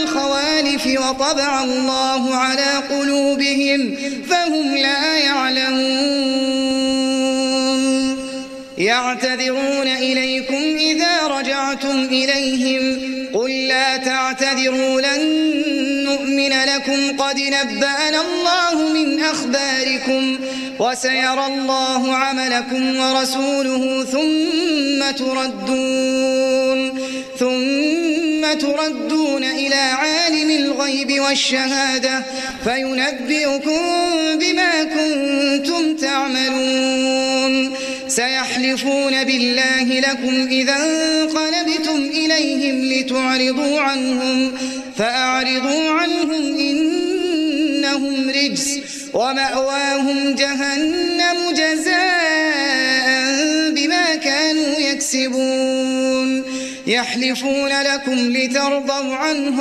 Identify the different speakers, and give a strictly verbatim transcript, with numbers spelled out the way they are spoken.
Speaker 1: الخوالف وطبع الله على قلوبهم فهم لا يعلمون يعتذرون إليكم إذا رجعتم إليهم قل لا تعتذروا لن نؤمن لكم قد نبأنا الله من أخباركم وسيرى الله عملكم ورسوله ثم تردون ثم تردون إلى عالم الغيب والشهادة فينبئكم بما كنتم تعملون سيحلفون بالله لكم إذا انقلبتم إليهم لتعرضوا عنهم فأعرضوا عنهم إنهم رجس ومأواهم جهنم جزاء بما كانوا يكسبون يحلفون لكم لترضوا عنهم